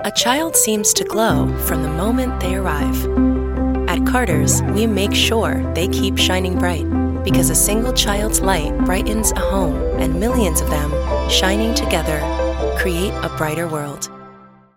A child seems to glow from the moment they arrive. At Carter's, we make sure they keep shining bright, because a single child's light brightens a home, and millions of them, shining together, create a brighter world.